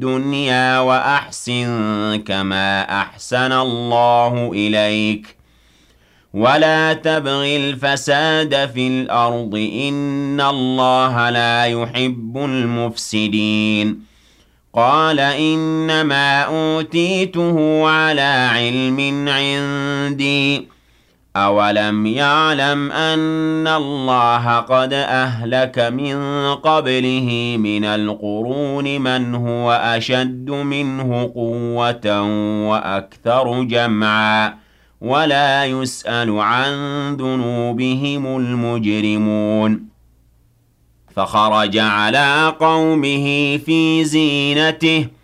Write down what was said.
الدنيا وأحسن كما أحسن الله إليك ولا تبغ الفساد في الأرض إن الله لا يحب المفسدين قال إنما أوتيته على علم عندي أولم يعلم أن الله قد أهلك من قبله من القرون من هو أشد منه قوة وأكثر جمعا ولا يسأل عن ذنوبهم المجرمون فخرج على قومه في زينته